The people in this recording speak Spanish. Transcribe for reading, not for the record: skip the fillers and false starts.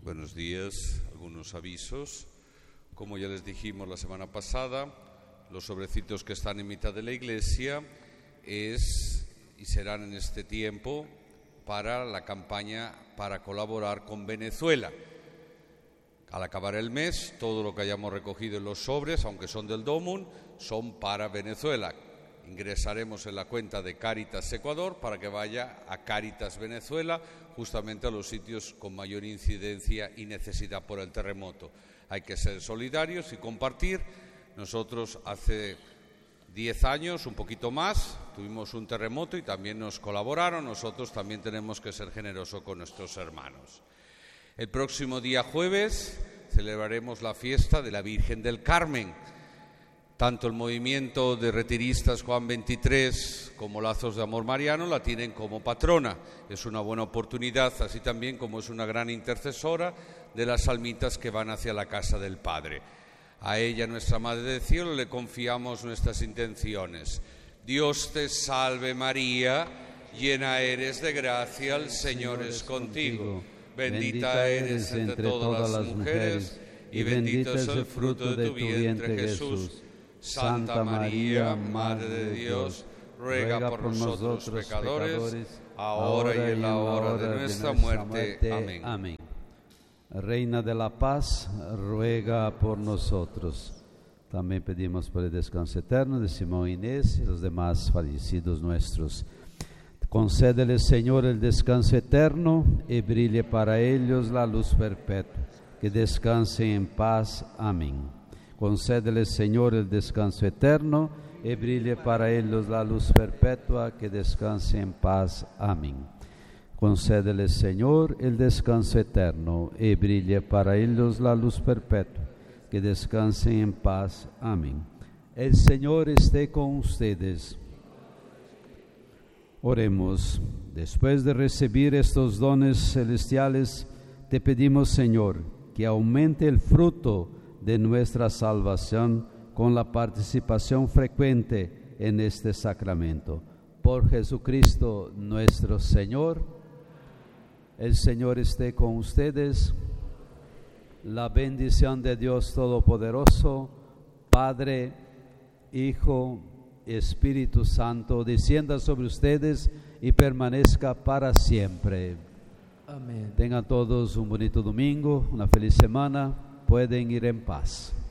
Buenos días. Algunos avisos. Como ya les dijimos la semana pasada, los sobrecitos que están en mitad de la iglesia serán en este tiempo para la campaña para colaborar con Venezuela. Al acabar el mes, todo lo que hayamos recogido en los sobres, aunque son del DOMUN, son para Venezuela. Ingresaremos en la cuenta de Cáritas Ecuador para que vaya a Cáritas Venezuela, justamente a los sitios con mayor incidencia y necesidad por el terremoto. Hay que ser solidarios y compartir. Nosotros hace 10 años, un poquito más, tuvimos un terremoto y también nos colaboraron. Nosotros también tenemos que ser generosos con nuestros hermanos. El próximo día jueves celebraremos la fiesta de la Virgen del Carmen. Tanto el movimiento de retiristas Juan 23 como Lazos de Amor Mariano la tienen como patrona. Es una buena oportunidad, así también como es una gran intercesora de las almitas que van hacia la casa del Padre. A ella, nuestra Madre del Cielo, le confiamos nuestras intenciones. Dios te salve María, llena eres de gracia, el Señor es contigo. Bendita eres entre todas las mujeres y bendito es el fruto de tu vientre, Jesús. Santa María, Madre de Dios, ruega por nosotros pecadores, ahora y en la hora de nuestra muerte. Amén. Amén. Reina de la paz, ruega por nosotros. También pedimos por el descanso eterno de Simón Inés y los demás fallecidos nuestros. Concédele, Señor, el descanso eterno y brille para ellos la luz perpetua. Que descansen en paz. Amén. Concédele, Señor, el descanso eterno y brille para ellos la luz perpetua. Que descansen en paz. Amén. Concédele, Señor, el descanso eterno y brille para ellos la luz perpetua. Que descansen en paz. Amén. El Señor esté con ustedes. Oremos. Después de recibir estos dones celestiales, te pedimos, Señor, que aumente el fruto de nuestra salvación con la participación frecuente en este sacramento. Por Jesucristo nuestro Señor. El Señor esté con ustedes. La bendición de Dios Todopoderoso, Padre, Hijo, Espíritu Santo, descienda sobre ustedes y permanezca para siempre. Amén. Tengan todos un bonito domingo, una feliz semana. Pueden ir en paz.